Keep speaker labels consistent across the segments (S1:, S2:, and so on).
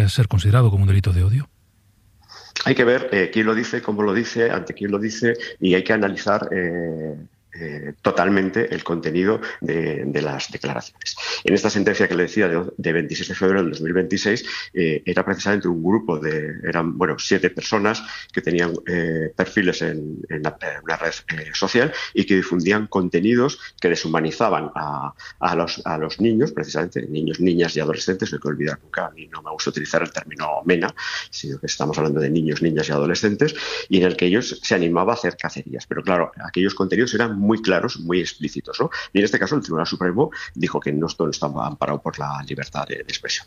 S1: podría ser considerado como un delito de odio?
S2: Hay que ver quién lo dice, cómo lo dice, ante quién lo dice, y hay que analizar totalmente el contenido de las declaraciones. En esta sentencia que le decía de 26 de febrero del 2026 era precisamente un grupo eran 7 personas que tenían perfiles en una red social y que difundían contenidos que deshumanizaban a los niños, precisamente niños, niñas y adolescentes. No hay que olvidar nunca, a mí no me gusta utilizar el término MENA, sino que estamos hablando de niños, niñas y adolescentes, y en el que ellos se animaba a hacer cacerías. Pero claro, aquellos contenidos eran muy claros, muy explícitos, ¿no? Y en este caso el Tribunal Supremo dijo que no estaba amparado por la libertad de expresión.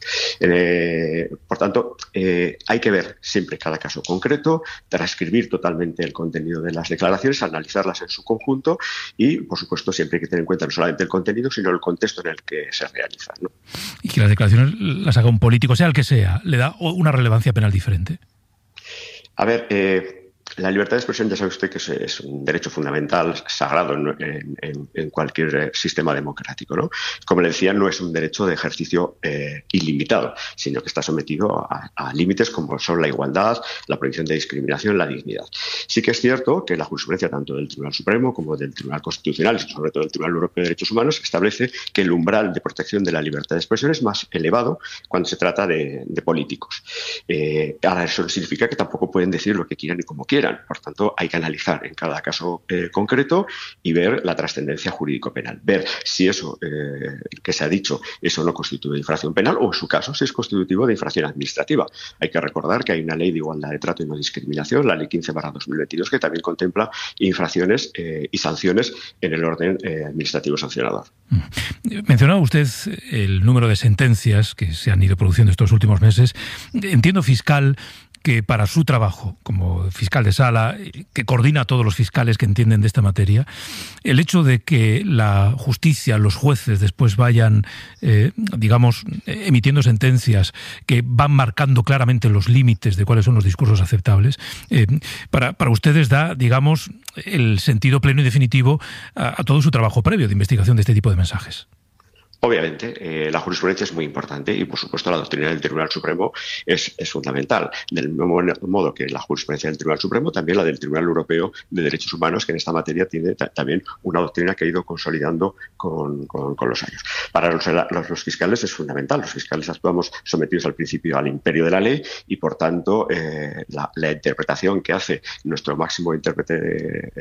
S2: Por tanto, hay que ver siempre cada caso concreto, transcribir totalmente el contenido de las declaraciones, analizarlas en su conjunto y, por supuesto, siempre hay que tener en cuenta no solamente el contenido, sino el contexto en el que se realizan, ¿no?
S1: Y que las declaraciones las haga un político, sea el que sea, ¿le da una relevancia penal diferente?
S2: A ver, la libertad de expresión, ya sabe usted que es un derecho fundamental, sagrado en cualquier sistema democrático, ¿no? Como le decía, no es un derecho de ejercicio ilimitado, sino que está sometido a límites como son la igualdad, la prohibición de discriminación, la dignidad. Sí que es cierto que la jurisprudencia tanto del Tribunal Supremo como del Tribunal Constitucional y sobre todo del Tribunal Europeo de Derechos Humanos establece que el umbral de protección de la libertad de expresión es más elevado cuando se trata de políticos. Ahora, eso no significa que tampoco pueden decir lo que quieran y como quieran. Por tanto, hay que analizar en cada caso concreto y ver la trascendencia jurídico-penal. Ver si eso que se ha dicho, eso no constituye infracción penal o, en su caso, si es constitutivo de infracción administrativa. Hay que recordar que hay una ley de igualdad de trato y no discriminación, la Ley 15/2022, que también contempla infracciones y sanciones en el orden administrativo sancionador.
S1: Mencionaba usted el número de sentencias que se han ido produciendo estos últimos meses. Entiendo, fiscal, que para su trabajo como fiscal de sala, que coordina a todos los fiscales que entienden de esta materia, el hecho de que la justicia, los jueces después vayan, emitiendo sentencias que van marcando claramente los límites de cuáles son los discursos aceptables, para ustedes da, digamos, el sentido pleno y definitivo a todo su trabajo previo de investigación de este tipo de mensajes.
S2: Obviamente, la jurisprudencia es muy importante y, por supuesto, la doctrina del Tribunal Supremo es fundamental. Del mismo modo que la jurisprudencia del Tribunal Supremo, también la del Tribunal Europeo de Derechos Humanos, que en esta materia tiene también una doctrina que ha ido consolidando con los años. Para los fiscales es fundamental. Los fiscales actuamos sometidos al principio al imperio de la ley y, por tanto, la interpretación que hace nuestro máximo intérprete,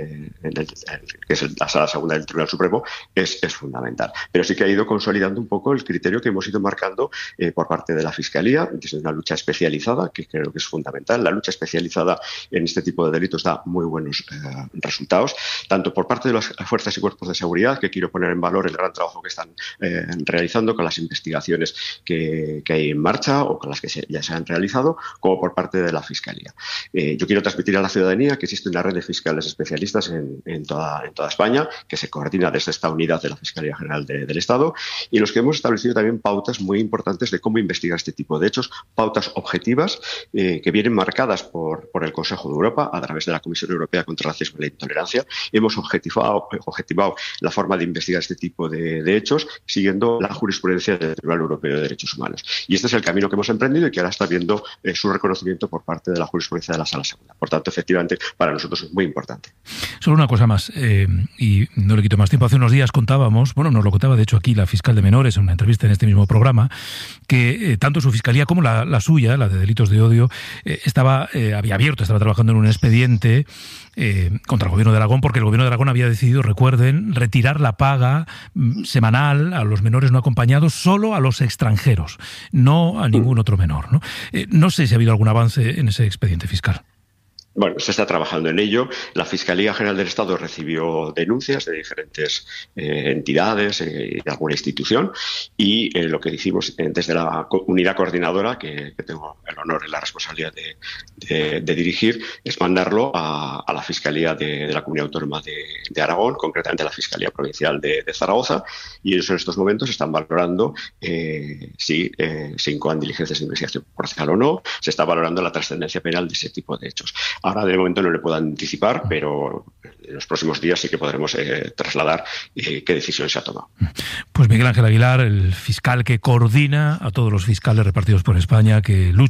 S2: que es la Sala Segunda del Tribunal Supremo, es fundamental. Pero sí que ha ido consolidando un poco el criterio que hemos ido marcando por parte de la Fiscalía, desde una lucha especializada, que creo que es fundamental. La lucha especializada en este tipo de delitos da muy buenos resultados, tanto por parte de las fuerzas y cuerpos de seguridad, que quiero poner en valor el gran trabajo que están realizando con las investigaciones que hay en marcha o con las que ya se han realizado, como por parte de la Fiscalía. Yo quiero transmitir a la ciudadanía que existe una red de fiscales especialistas en toda España, que se coordina desde esta unidad de la Fiscalía General del Estado, y los que hemos establecido también pautas muy importantes de cómo investigar este tipo de hechos, pautas objetivas que vienen marcadas por el Consejo de Europa a través de la Comisión Europea contra el Racismo y la Intolerancia. Hemos objetivado la forma de investigar este tipo de hechos siguiendo la jurisprudencia del Tribunal Europeo de Derechos Humanos. Y este es el camino que hemos emprendido y que ahora está viendo su reconocimiento por parte de la jurisprudencia de la Sala Segunda. Por tanto, efectivamente, para nosotros es muy importante.
S1: Solo una cosa más, y no le quito más tiempo. Hace unos días contábamos, nos lo contaba de hecho aquí la fiscal de menores en una entrevista en este mismo programa, que tanto su fiscalía como la suya, la de delitos de odio, estaba trabajando en un expediente contra el gobierno de Aragón, porque el gobierno de Aragón había decidido, recuerden, retirar la paga semanal a los menores no acompañados solo a los extranjeros, no a ningún otro menor, ¿no? No sé si ha habido algún avance en ese expediente fiscal.
S2: Bueno, se está trabajando en ello. La Fiscalía General del Estado recibió denuncias de diferentes entidades y de alguna institución y lo que hicimos desde la unidad coordinadora, que tengo el honor y la responsabilidad de dirigir, es mandarlo a la Fiscalía de la Comunidad Autónoma de Aragón, concretamente a la Fiscalía Provincial de Zaragoza, y ellos en estos momentos están valorando si se incoan diligencias de investigación parcial o no. Se está valorando la trascendencia penal de ese tipo de hechos. Ahora, de momento, no le puedo anticipar, pero en los próximos días sí que podremos trasladar qué decisión se ha tomado.
S1: Pues Miguel Ángel Aguilar, el fiscal que coordina a todos los fiscales repartidos por España, que luchan